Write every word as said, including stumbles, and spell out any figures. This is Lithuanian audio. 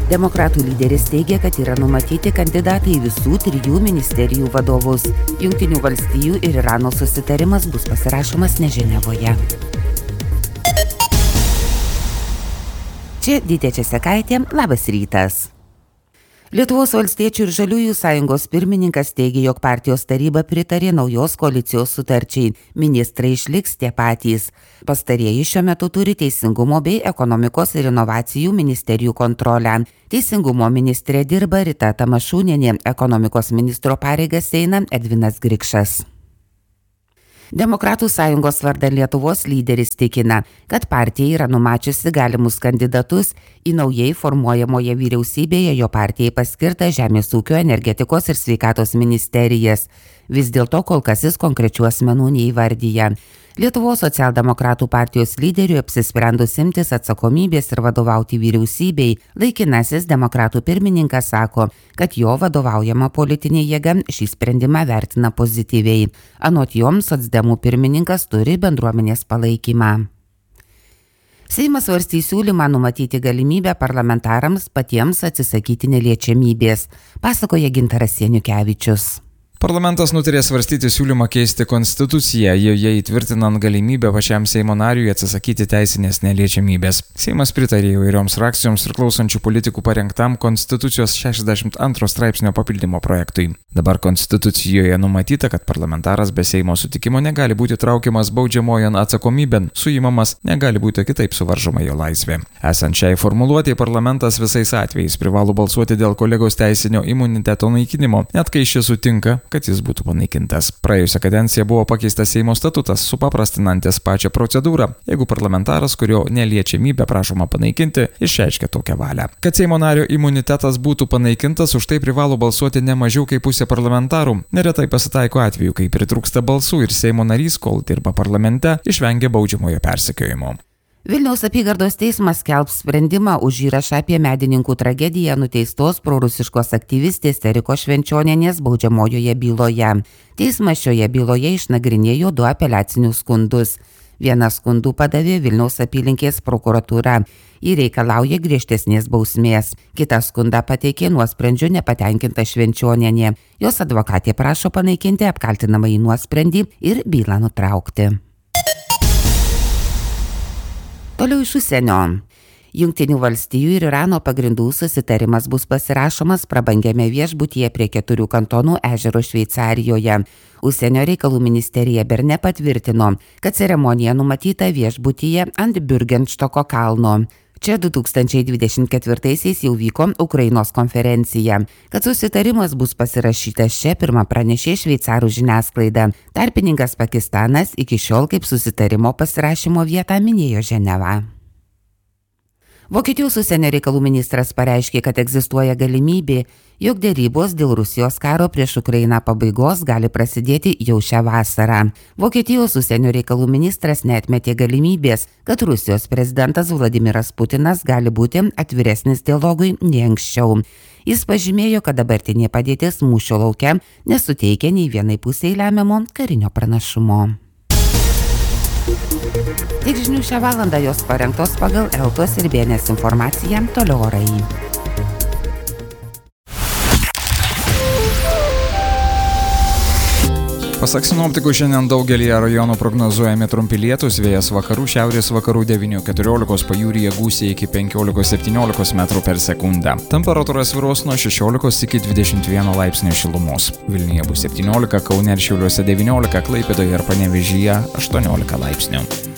Demokratų lyderis teigia, kad yra numatyti kandidatai į visų trijų ministerijų vadovus. Jungtinių valstijų ir Irano susitarimas bus pasirašomas ne Ženevoje. Čia Dytė Česekaitė, labas rytas. Lietuvos valstiečių ir žaliųjų sąjungos pirmininkas teigia, jog partijos taryba pritarė naujos koalicijos sutarčiai. Ministrai išliks tie patys. Pastarieji šiuo metu turi teisingumo bei ekonomikos ir inovacijų ministerijų kontrolę. Teisingumo ministrė dirba Rita Tamašūnienė, ekonomikos ministro pareigas eina Edvinas Grikšas. Demokratų sąjungos vardan Lietuvos lyderis tikina, kad partija yra numačiusi galimus kandidatus į naujai formuojamoje vyriausybėje jo partijai paskirtą Žemės ūkio, energetikos ir sveikatos ministerijas. Vis dėlto kol kas jis konkrečių asmenų neįvardyja. Lietuvos socialdemokratų partijos lyderiui apsisprendus imtis atsakomybės ir vadovauti vyriausybei, laikinasis demokratų pirmininkas sako, kad jo vadovaujama politinė jėga šį sprendimą vertina pozityviai. Anot joms socdemų pirmininkas turi bendruomenės palaikymą. Seimas svarstys siūlymą numatyti galimybę parlamentarams patiems atsisakyti neliečiamybės, pasakoja Gintaras Janukevičius. Parlamentas nutarė svarstyti siūlymą keisti konstituciją, joje įtvirtinant galimybę pačiam Seimo nariui atsisakyti teisinės neliečiamybės. Seimas pritarė įvairioms frakcijoms ir klausančių politikų parengtam Konstitucijos šešiasdešimt antro straipsnio papildymo projektui. Dabar Konstitucijoje numatyta, kad parlamentaras be Seimo sutikimo negali būti traukiamas baudžiamojon atsakomybėn, suimamas, negali būti kitaip suvaržoma jo laisvė. Esant šiai formuluotei, parlamentas visais atvejais privalo balsuoti dėl kolegos teisinio imuniteto naikinimo, net kai šis sutinka, kad jis būtų panaikintas. Praėjusią kadenciją buvo pakeistas Seimo statutas, supaprastinantis pačią procedūrą, jeigu parlamentaras, kurio neliečiamybę prašoma panaikinti, išreiškia tokią valią. Kad Seimo nario imunitetas būtų panaikintas, už tai privalo balsuoti ne mažiau kaip pusė parlamentarų. Neretai pasitaiko atveju, kai pritrūksta balsų ir Seimo narys, kol dirba parlamente, išvengia baudžiamojo persekiojimo. Vilniaus apygardos teismas skelbs sprendimą už įrašą apie medininkų tragediją nuteistos prorusiškos aktyvistės Erikos Švenčionienės baudžiamojoje byloje. Teismas šioje byloje išnagrinėjo du apeliacinius skundus. Vieną skundų padavė Vilniaus apylinkės prokuratūra. Ji reikalauja griežtesnės bausmės. Kitą skundą pateikė nuosprendžiu nepatenkinta Švenčionienė. Jos advokatė prašo panaikinti apkaltinamąjį nuosprendį ir bylą nutraukti. Toliau iš užsienio. Jungtinių valstijų ir Irano pagrindų susitarimas bus pasirašomas prabangiame viešbutyje prie keturių kantonų ežero Šveicarijoje. Užsienio reikalų ministerija Berne patvirtino, kad ceremonija numatyta viešbutyje ant Bürgenstoko kalno. Čia du tūkstančiai dvidešimt ketvirtaisiais jau vyko Ukrainos konferencija. Kad susitarimas bus pasirašytas čia, pirmą pranešė šveicarų žiniasklaida. Tarpininkas Pakistanas iki šiol kaip susitarimo pasirašymo vietą minėjo Ženevą. Vokietijos užsienio reikalų ministras pareiškė, kad egzistuoja galimybė, jog dėrybos dėl Rusijos karo prieš Ukrainą pabaigos gali prasidėti jau šią vasarą. Vokietijos užsienio reikalų ministras neatmetė galimybės, kad Rusijos prezidentas Vladimiras Putinas gali būti atviresnis dialogui nei anksčiau. Jis pažymėjo, kad dabartinė padėtis mūšio lauke nesuteikia nei vienai pusiai lemiamo karinio pranašumo. Tik žinių šią valandą, jos parengtos pagal Eltos ir Bėnės informaciją. Toliau orai. Pasak sinoptikų, šiandien daugelį rajonų prognozuojami trumpi lietūs, vėjas vakarų šiaurės vakarų devynių keturiolikos, pajūryje gūsiai iki penkiolikos septyniolikos metrų per sekundę. Temperatūra svyruos nuo šešiolikos iki dvidešimt vieno laipsnio šilumos. Vilniuje bus septyniolika, Kaune ir Šiauliuose devyniolika, Klaipėdoje ir Panevėžyje aštuoniolika laipsnių.